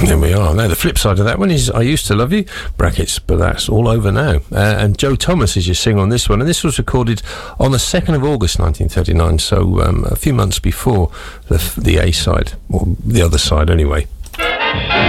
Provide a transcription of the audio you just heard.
There we are. Now, the flip side of that one is I Used to Love You, brackets, but that's all over now. And Joe Thomas is your singer on this one, and this was recorded on the 2nd of August 1939, so a few months before the A-side, or the other side anyway.